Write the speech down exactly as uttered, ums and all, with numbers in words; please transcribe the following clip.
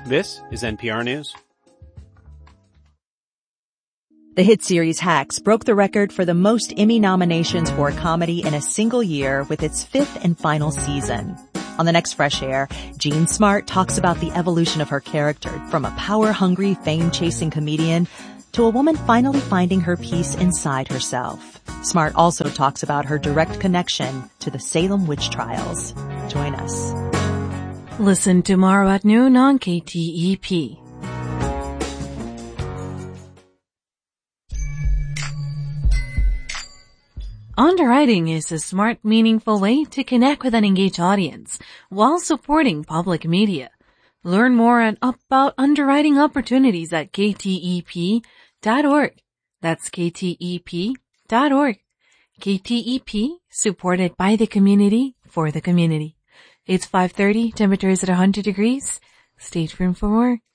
This is N P R News. The hit series Hacks broke the record for the most Emmy nominations for a comedy in a single year with its fifth and final season. On the next Fresh Air, Jean Smart talks about the evolution of her character from a power-hungry, fame-chasing comedian to a woman finally finding her peace inside herself. Smart also talks about her direct connection to the Salem witch trials. Join us. Listen tomorrow at noon on K T E P. Underwriting is a smart, meaningful way to connect with an engaged audience while supporting public media. Learn more and about underwriting opportunities at K T E P dot org. That's K T E P dot org. K T E P, supported by the community for the community. It's five thirty, temperatures at one hundred degrees. Stay tuned for more.